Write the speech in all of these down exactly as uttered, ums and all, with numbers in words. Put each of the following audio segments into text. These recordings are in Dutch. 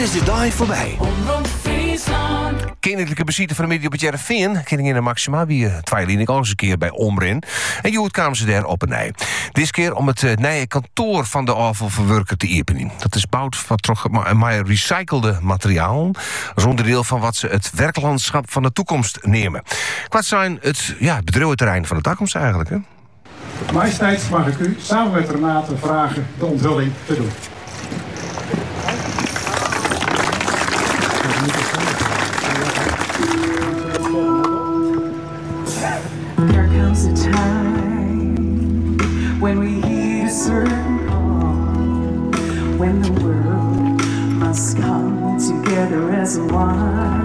is de dag voorbij. Omroep Friesland. Koninklijke visite van de familie op het Jereveen. Koningin en Maxima, wie uh, twijfelde ik al eens een keer bij Omrin. En Joet kwamen ze daar op een nij. Deze keer om het uh, nieuwe kantoor van de afvalverwerker te openen. Dat is gebouwd van toch maar recyclede materiaal. Als onderdeel van wat ze het werklandschap van de toekomst nemen. Wat zijn het ja, bedrijventerrein van de toekomst eigenlijk, hè? Majesteit, mag ik u samen met Renate vragen de onthulling te doen. There comes a time when we hear a certain call, when the world must come together as one.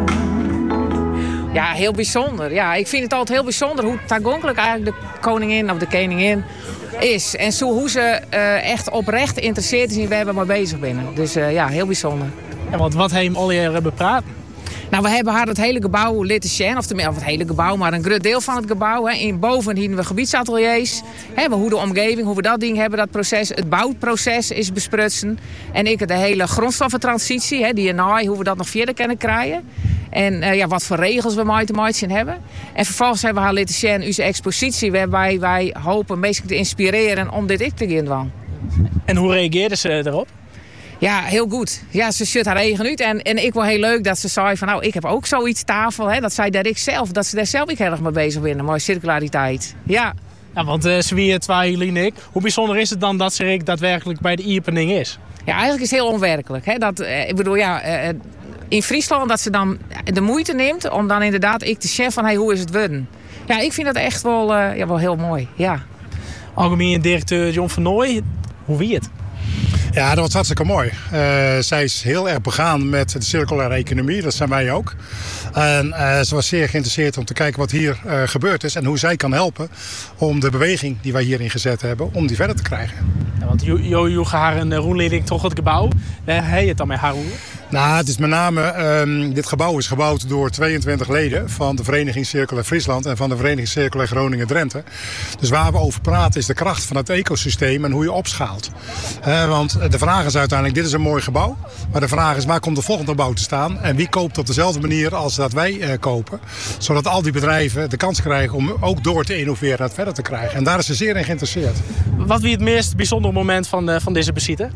Ja, heel bijzonder. Ja, ik vind het altijd heel bijzonder hoe toegankelijk eigenlijk de koningin of de koningin is. En zo hoe ze uh, echt oprecht geïnteresseerd is in waar we mee bezig zijn. Dus uh, ja, heel bijzonder. Ja, want wat hebben al hier bepraat? Nou, we hebben haar het hele gebouw laten zien, of tenminste het hele gebouw, maar een groot deel van het gebouw. Hè. In boven hebben we gebiedsateliers. Hè, hoe de omgeving, hoe we dat ding hebben, dat proces, het bouwproces is besprutsen. En ik de hele grondstoffentransitie, hè, die en hoe we dat nog verder kunnen krijgen. En uh, ja, wat voor regels we mee te maken hebben. En vervolgens hebben we haar laten zien onze expositie, waarbij wij hopen mensen te inspireren om dit ik te gaan doen. En hoe reageerden ze erop? Ja, heel goed. Ja, ze zit haar eigen uit. En, en ik vond heel leuk dat ze zei van nou, ik heb ook zoiets tafel. Hè, dat zei dat ik zelf, dat ze daar zelf ook heel erg mee bezig zijn. Mooie circulariteit. Ja. Ja, want uh, ze weer twee, jullie en ik. Hoe bijzonder is het dan dat ze daadwerkelijk bij de opening is? Ja, eigenlijk is het heel onwerkelijk. Hè? Dat, uh, ik bedoel, ja, uh, in Friesland dat ze dan de moeite neemt om dan inderdaad ik te zeggen van hey, hoe is het worden? Ja, ik vind dat echt wel, uh, ja, wel heel mooi. Ja. Algemeen directeur John van Nooy, hoe wie het? Ja, dat was hartstikke mooi. Uh, zij is heel erg begaan met de circulaire economie. Dat zijn wij ook. En uh, ze was zeer geïnteresseerd om te kijken wat hier uh, gebeurd is. En hoe zij kan helpen om de beweging die wij hierin gezet hebben, om die verder te krijgen. Ja, want Jojo haar en Roenleding toch het gebouw. Waar heb je het dan mee haar hoe? Nou, het is met name, um, dit gebouw is gebouwd door tweeëntwintig leden van de Vereniging Circulair Friesland en van de Vereniging Circulair Groningen-Drenthe. Dus waar we over praten is de kracht van het ecosysteem en hoe je opschaalt. Uh, want de vraag is uiteindelijk, dit is een mooi gebouw, maar de vraag is waar komt de volgende gebouw te staan en wie koopt op dezelfde manier als dat wij uh, kopen. Zodat al die bedrijven de kans krijgen om ook door te innoveren en het verder te krijgen. En daar is ze zeer in geïnteresseerd. Wat wie het meest bijzondere moment van, uh, van deze visite?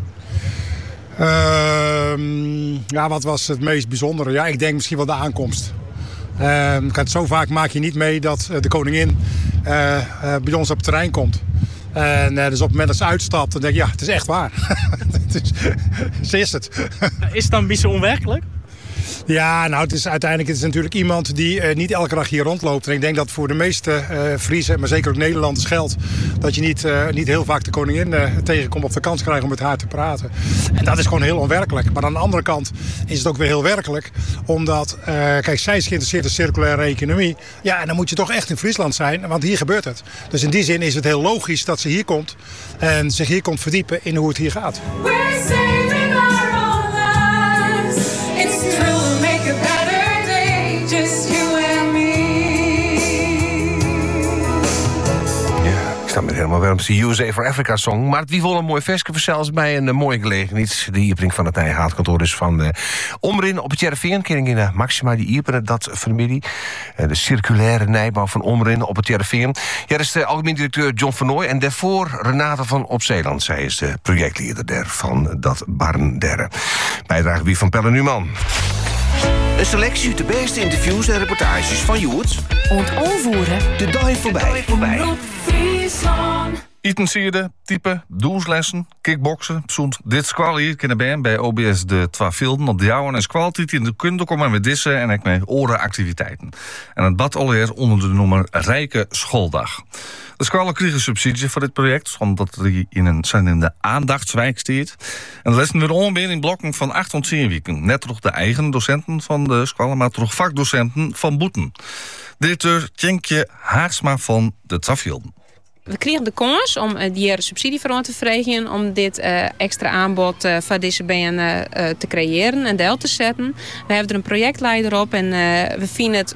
Uh, ja, wat was het meest bijzondere? Ja, ik denk misschien wel de aankomst. Uh, zo vaak maak je niet mee dat de koningin uh, uh, bij ons op het terrein komt. En uh, dus op het moment dat ze uitstapt, dan denk je, ja, het is echt waar. het is, ze is het. Is het dan een beetje onwerkelijk? Ja, nou, het is uiteindelijk het is natuurlijk iemand die uh, niet elke dag hier rondloopt. En ik denk dat voor de meeste uh, Friesen, maar zeker ook Nederlanders geldt, dat je niet, uh, niet heel vaak de koningin uh, tegenkomt of de kans krijgt om met haar te praten. En dat is gewoon heel onwerkelijk. Maar aan de andere kant is het ook weer heel werkelijk. Omdat, uh, kijk, zij is geïnteresseerd in circulaire economie. Ja, en dan moet je toch echt in Friesland zijn, want hier gebeurt het. Dus in die zin is het heel logisch dat ze hier komt en zich hier komt verdiepen in hoe het hier gaat. We're saving our own lives. It's true. Make a better day, just you and me. Ja, ik sta met helemaal warm te U S A for Africa song. Maar het wie wil een mooi versje zelfs bij een, een mooie gelegenheid. De iepening van het Nijhaatkantoor dus van de Omrin op het Jereveen. Koningin Maxima die ieperen dat familie. De circulaire nijbouw van Omrin op het Jereveen. Ja, dat is de algemeen directeur John van Nooy. En daarvoor Renate van Opzeeland. Zij is de projectleider der van dat Barndere. Bijdrage wie van Pelle Numan. Een selectie uit de beste interviews en reportages van Joet. Ontoonvoeren. De dag voorbij. voorbij. Omroep Friesland. Itensierde, type, doelslessen, kickboksen, zo'n dit squal hier kunnen bij bij O B S de Twavilden op de jouwen en squaltiet in de kunde komen met dissen en ik met orenactiviteiten. En het bad alweer onder de noemer Rijke Schooldag. De scholen kregen subsidie voor dit project, omdat die in een, zijn in de aandachtswijk staat. En de lessen weer ongeveer in blokken van acht tot tien weken. Net toch de eigen docenten van de scholen, maar toch vakdocenten van Boeten. Directeur Tjenkje Haagsma van de Twavilden. We kregen de kans om uh, die subsidie voor ons te vragen om dit uh, extra aanbod uh, van deze benen uh, te creëren en deel te zetten. We hebben er een projectleider op en uh, we vinden het